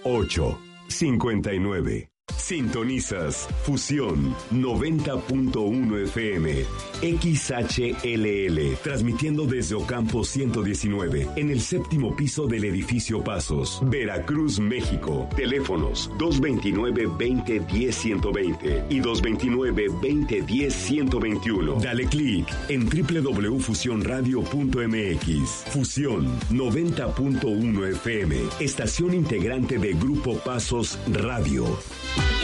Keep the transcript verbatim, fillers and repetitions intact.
ocho cincuenta y nueve. Sintonizas Fusión noventa punto uno F M, X H L L, transmitiendo desde Ocampo ciento diecinueve, en el séptimo piso del edificio Pasos, Veracruz, México. Teléfonos dos veintinueve, veinte, diez, ciento veinte y dos veintinueve, veinte, diez, ciento veintiuno. Dale clic en doble u doble u doble u punto fusión radio punto m x. Fusión noventa punto uno F M, estación integrante de Grupo Pasos Radio.